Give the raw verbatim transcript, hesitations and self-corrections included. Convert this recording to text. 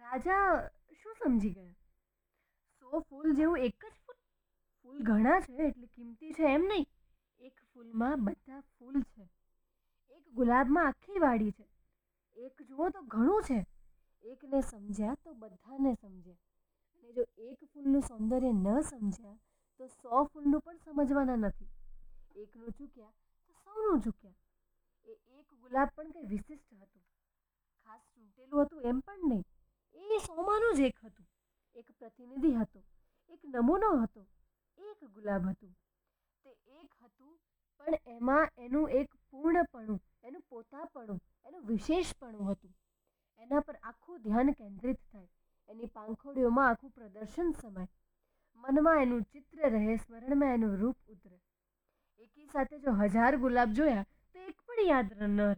રાજા શું સમજી ગયા? સો ફૂલ જેવું એક જ ફૂલ? ફૂલ ઘણા છે એટલે કિંમતી છે એમ નહીં. એક ફૂલમાં બધા ફૂલ છે. એક ગુલાબમાં આખી વાડી છે. એક જુઓ તો ઘણું છે. એકને સમજ્યા તો બધાને સમજ્યા. અને જો એક ફૂલનું સૌંદર્ય ન સમજ્યા તો સો ફૂલનું પણ સમજવાના નથી. એકનું ચૂક્યા તો સૌનું ચૂક્યા. એ એક ગુલાબ પણ કંઈ વિશિષ્ટ હતું, ખાસ ચૂંટેલું હતું એમ પણ નહીં. એ સોમાનું જ એક હતું. એક પ્રતિનિધિ હતો, એક નમૂનો હતો, એક ગુલાબ હતું. તે એક હતું પણ એમાં એનું એક પૂર્ણપણું, એનું પોતાપણું, એનું વિશેષપણું હતું. એના પર આખું ધ્યાન કેન્દ્રિત થાય, એની પાંખોડીઓમાં આખું પ્રદર્શન સમાય, મનમાં એનું ચિત્ર રહે, સ્મરણમાં એનું રૂપ ઉતરે. એકી સાથે જો હજાર ગુલાબ જોયા તો એક પણ યાદ ન રહે.